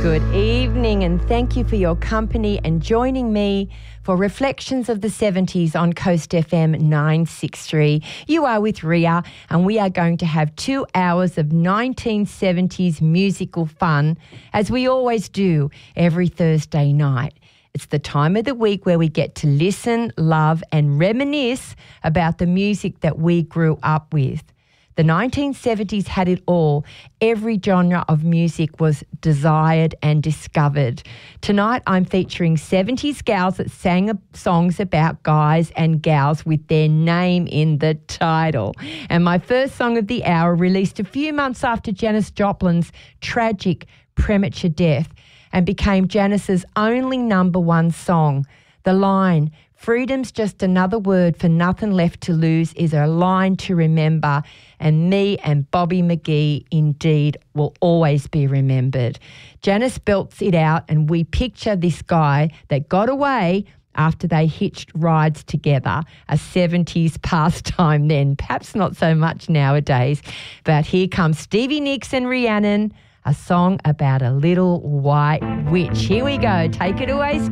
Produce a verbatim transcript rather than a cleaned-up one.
Good evening, and thank you for your company and joining me for Reflections of the seventies on Coast F M nine sixty-three. You are with Ria, and we are going to have two hours of nineteen seventies musical fun, as we always do every Thursday night. It's the time of the week where we get to listen, love, and reminisce about the music that we grew up with. The nineteen seventies had it all. Every genre of music was desired and discovered. Tonight I'm featuring seventies gals that sang songs about guys and gals with their name in the title. And my first song of the hour, released a few months after Janis Joplin's tragic premature death, and became Janis's only number one song. The line, "Freedom's just another word for nothing left to lose," is a line to remember, and me and Bobby McGee indeed will always be remembered. Janis belts it out, and we picture this guy that got away after they hitched rides together, a seventies pastime then, perhaps not so much nowadays. But here comes Stevie Nicks and Rhiannon, a song about a little white witch. Here we go. Take it away,